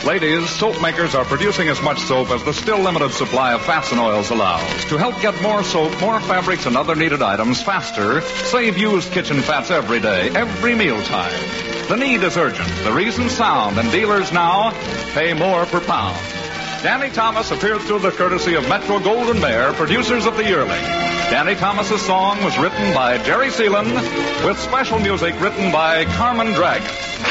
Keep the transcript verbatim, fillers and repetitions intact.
Ladies, soap makers are producing as much soap as the still limited supply of fats and oils allows. To help get more soap, more fabrics, and other needed items faster, save used kitchen fats every day, every mealtime. The need is urgent. The reason sound, and dealers now pay more per pound. Danny Thomas appeared through the courtesy of Metro Golden Bear, producers of the Yearling. Danny Thomas's song was written by Jerry Seelan, with special music written by Carmen Dragon.